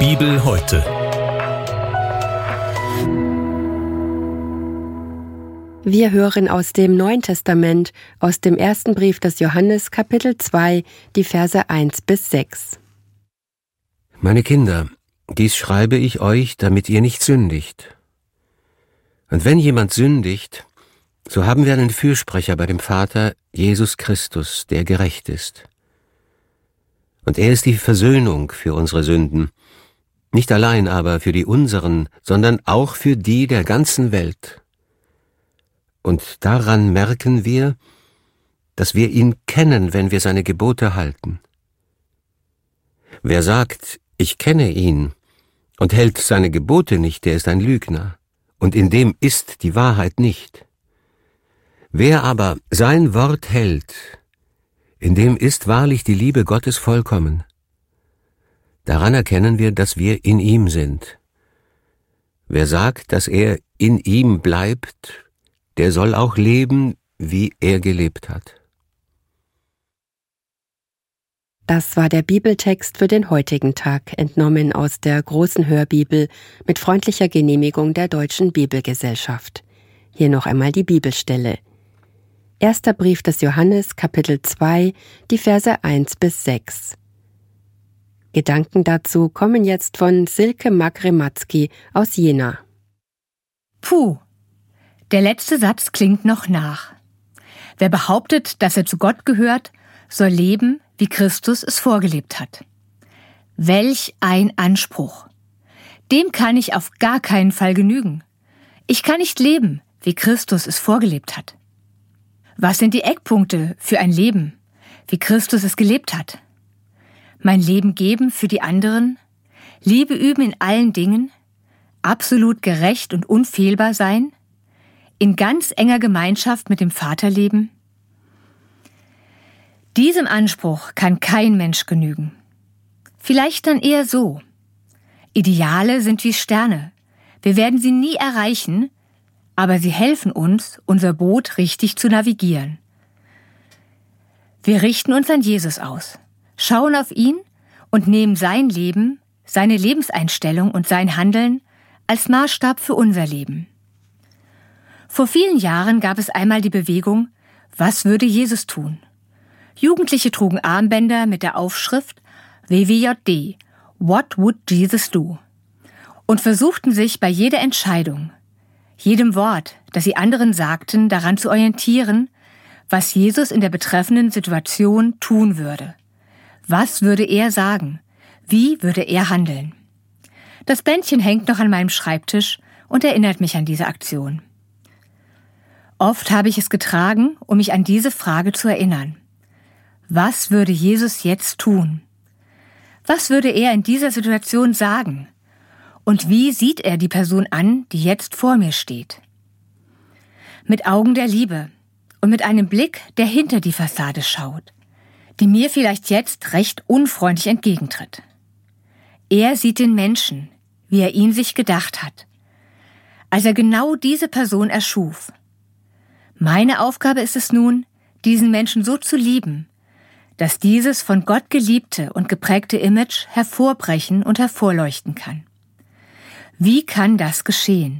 Bibel heute. Wir hören aus dem Neuen Testament, aus dem ersten Brief des Johannes, Kapitel 2, die Verse 1 bis 6. Meine Kinder, dies schreibe ich euch, damit ihr nicht sündigt. Und wenn jemand sündigt, so haben wir einen Fürsprecher bei dem Vater, Jesus Christus, der gerecht ist. Und er ist die Versöhnung für unsere Sünden, nicht allein aber für die unseren, sondern auch für die der ganzen Welt. Und daran merken wir, dass wir ihn kennen, wenn wir seine Gebote halten. Wer sagt, ich kenne ihn, und hält seine Gebote nicht, der ist ein Lügner, und in dem ist die Wahrheit nicht. Wer aber sein Wort hält, in dem ist wahrlich die Liebe Gottes vollkommen. Daran erkennen wir, dass wir in ihm sind. Wer sagt, dass er in ihm bleibt, der soll auch leben, wie er gelebt hat. Das war der Bibeltext für den heutigen Tag, entnommen aus der Großen Hörbibel mit freundlicher Genehmigung der Deutschen Bibelgesellschaft. Hier noch einmal die Bibelstelle. Erster Brief des Johannes, Kapitel 2, die Verse 1 bis 6. Gedanken dazu kommen jetzt von Silke Magrematzki aus Jena. Puh, der letzte Satz klingt noch nach. Wer behauptet, dass er zu Gott gehört, soll leben, wie Christus es vorgelebt hat. Welch ein Anspruch! Dem kann ich auf gar keinen Fall genügen. Ich kann nicht leben, wie Christus es vorgelebt hat. Was sind die Eckpunkte für ein Leben, wie Christus es gelebt hat? Mein Leben geben für die anderen, Liebe üben in allen Dingen, absolut gerecht und unfehlbar sein, in ganz enger Gemeinschaft mit dem Vater leben? Diesem Anspruch kann kein Mensch genügen. Vielleicht dann eher so. Ideale sind wie Sterne. Wir werden sie nie erreichen, aber sie helfen uns, unser Boot richtig zu navigieren. Wir richten uns an Jesus aus, schauen auf ihn und nehmen sein Leben, seine Lebenseinstellung und sein Handeln als Maßstab für unser Leben. Vor vielen Jahren gab es einmal die Bewegung, was würde Jesus tun? Jugendliche trugen Armbänder mit der Aufschrift WWJD, What would Jesus do? Und versuchten sich bei jeder Entscheidung, jedem Wort, das sie anderen sagten, daran zu orientieren, was Jesus in der betreffenden Situation tun würde. Was würde er sagen? Wie würde er handeln? Das Bändchen hängt noch an meinem Schreibtisch und erinnert mich an diese Aktion. Oft habe ich es getragen, um mich an diese Frage zu erinnern. Was würde Jesus jetzt tun? Was würde er in dieser Situation sagen? Und wie sieht er die Person an, die jetzt vor mir steht? Mit Augen der Liebe und mit einem Blick, der hinter die Fassade schaut, die mir vielleicht jetzt recht unfreundlich entgegentritt. Er sieht den Menschen, wie er ihn sich gedacht hat, als er genau diese Person erschuf. Meine Aufgabe ist es nun, diesen Menschen so zu lieben, dass dieses von Gott geliebte und geprägte Image hervorbrechen und hervorleuchten kann. Wie kann das geschehen?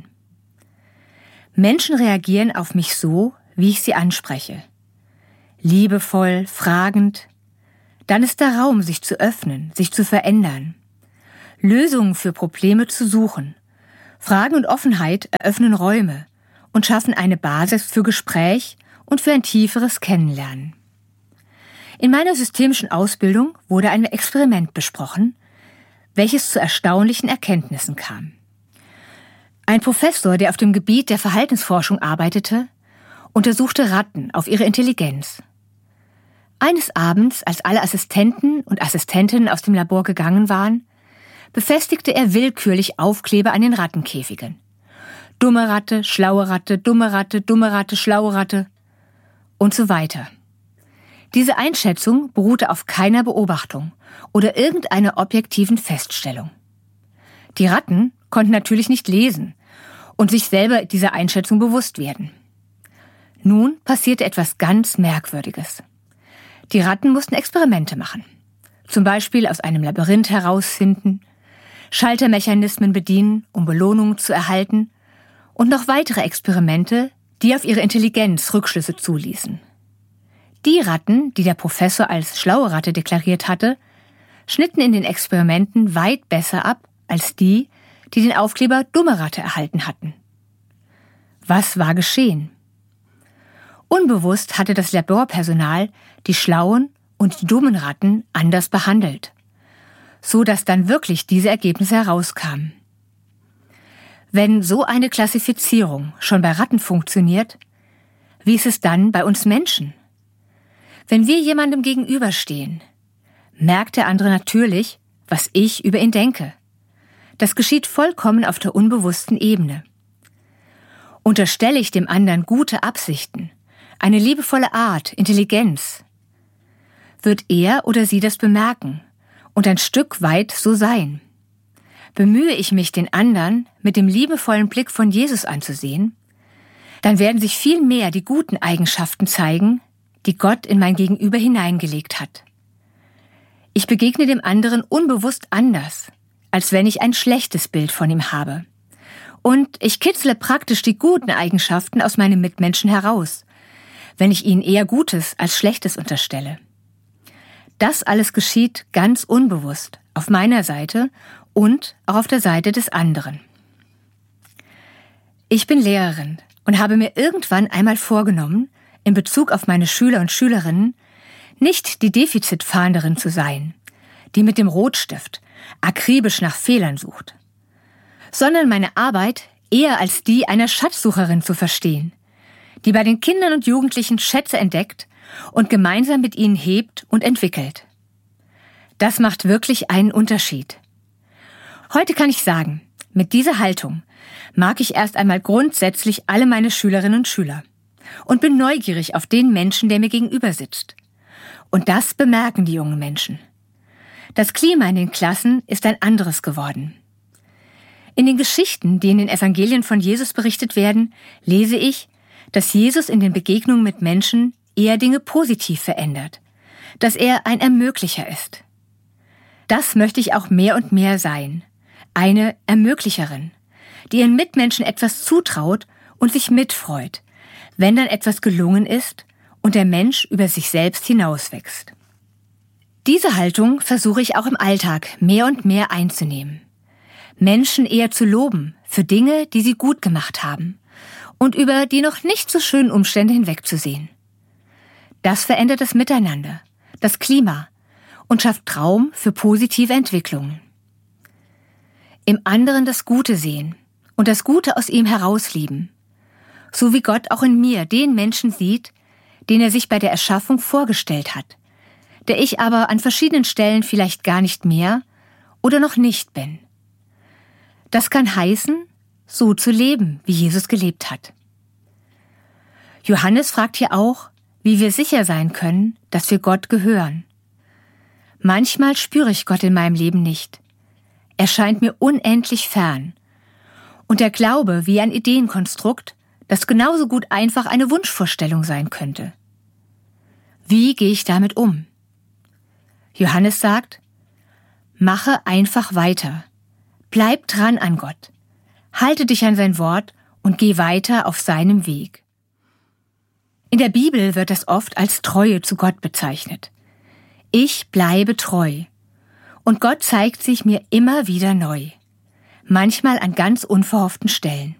Menschen reagieren auf mich so, wie ich sie anspreche. Liebevoll, fragend. Dann ist der Raum, sich zu öffnen, sich zu verändern. Lösungen für Probleme zu suchen. Fragen und Offenheit eröffnen Räume und schaffen eine Basis für Gespräch und für ein tieferes Kennenlernen. In meiner systemischen Ausbildung wurde ein Experiment besprochen, welches zu erstaunlichen Erkenntnissen kam. Ein Professor, der auf dem Gebiet der Verhaltensforschung arbeitete, untersuchte Ratten auf ihre Intelligenz. Eines Abends, als alle Assistenten und Assistentinnen aus dem Labor gegangen waren, befestigte er willkürlich Aufkleber an den Rattenkäfigen. Dumme Ratte, schlaue Ratte, dumme Ratte, dumme Ratte, schlaue Ratte und so weiter. Diese Einschätzung beruhte auf keiner Beobachtung oder irgendeiner objektiven Feststellung. Die Ratten konnten natürlich nicht lesen und sich selber dieser Einschätzung bewusst werden. Nun passierte etwas ganz Merkwürdiges. Die Ratten mussten Experimente machen. Zum Beispiel aus einem Labyrinth herausfinden, Schaltermechanismen bedienen, um Belohnungen zu erhalten und noch weitere Experimente, die auf ihre Intelligenz Rückschlüsse zuließen. Die Ratten, die der Professor als schlaue Ratte deklariert hatte, schnitten in den Experimenten weit besser ab als die, die den Aufkleber dumme Ratte erhalten hatten. Was war geschehen? Unbewusst hatte das Laborpersonal die schlauen und die dummen Ratten anders behandelt, so dass dann wirklich diese Ergebnisse herauskamen. Wenn so eine Klassifizierung schon bei Ratten funktioniert, wie ist es dann bei uns Menschen? Wenn wir jemandem gegenüberstehen, merkt der andere natürlich, was ich über ihn denke. Das geschieht vollkommen auf der unbewussten Ebene. Unterstelle ich dem anderen gute Absichten, eine liebevolle Art, Intelligenz, wird er oder sie das bemerken und ein Stück weit so sein. Bemühe ich mich, den anderen mit dem liebevollen Blick von Jesus anzusehen, dann werden sich viel mehr die guten Eigenschaften zeigen, die Gott in mein Gegenüber hineingelegt hat. Ich begegne dem anderen unbewusst anders, als wenn ich ein schlechtes Bild von ihm habe. Und ich kitzle praktisch die guten Eigenschaften aus meinem Mitmenschen heraus, wenn ich ihnen eher Gutes als Schlechtes unterstelle. Das alles geschieht ganz unbewusst auf meiner Seite und auch auf der Seite des anderen. Ich bin Lehrerin und habe mir irgendwann einmal vorgenommen, in Bezug auf meine Schüler und Schülerinnen nicht die Defizitfahnderin zu sein, die mit dem Rotstift akribisch nach Fehlern sucht, sondern meine Arbeit eher als die einer Schatzsucherin zu verstehen, die bei den Kindern und Jugendlichen Schätze entdeckt und gemeinsam mit ihnen hebt und entwickelt. Das macht wirklich einen Unterschied. Heute kann ich sagen, mit dieser Haltung mag ich erst einmal grundsätzlich alle meine Schülerinnen und Schüler und bin neugierig auf den Menschen, der mir gegenüber sitzt. Und das bemerken die jungen Menschen. Das Klima in den Klassen ist ein anderes geworden. In den Geschichten, die in den Evangelien von Jesus berichtet werden, lese ich, dass Jesus in den Begegnungen mit Menschen eher Dinge positiv verändert, dass er ein Ermöglicher ist. Das möchte ich auch mehr und mehr sein, eine Ermöglicherin, die ihren Mitmenschen etwas zutraut und sich mitfreut, wenn dann etwas gelungen ist und der Mensch über sich selbst hinauswächst. Diese Haltung versuche ich auch im Alltag mehr und mehr einzunehmen. Menschen eher zu loben für Dinge, die sie gut gemacht haben und über die noch nicht so schönen Umstände hinwegzusehen. Das verändert das Miteinander, das Klima und schafft Raum für positive Entwicklungen. Im anderen das Gute sehen und das Gute aus ihm herauslieben, so wie Gott auch in mir den Menschen sieht, den er sich bei der Erschaffung vorgestellt hat, der ich aber an verschiedenen Stellen vielleicht gar nicht mehr oder noch nicht bin. Das kann heißen, so zu leben, wie Jesus gelebt hat. Johannes fragt hier auch, wie wir sicher sein können, dass wir Gott gehören. Manchmal spüre ich Gott in meinem Leben nicht. Er scheint mir unendlich fern. Und der Glaube wie ein Ideenkonstrukt, das genauso gut einfach eine Wunschvorstellung sein könnte. Wie gehe ich damit um? Johannes sagt, mache einfach weiter. Bleib dran an Gott. Halte dich an sein Wort und geh weiter auf seinem Weg. In der Bibel wird das oft als Treue zu Gott bezeichnet. Ich bleibe treu. Und Gott zeigt sich mir immer wieder neu. Manchmal an ganz unverhofften Stellen.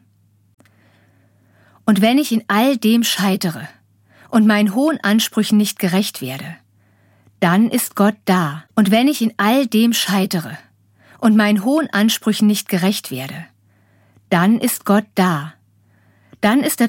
Und wenn ich in all dem scheitere und meinen hohen Ansprüchen nicht gerecht werde, dann ist Gott da. Und wenn ich in all dem scheitere und meinen hohen Ansprüchen nicht gerecht werde, dann ist Gott da. Dann ist er